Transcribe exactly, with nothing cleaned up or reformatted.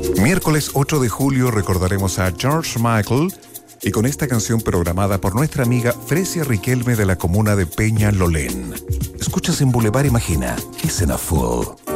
Miércoles ocho de julio recordaremos a George Michael y con esta canción programada por nuestra amiga Fresia Riquelme de la comuna de Peñalolén. Escuchas en Boulevard Imagina, Kissing a Fool.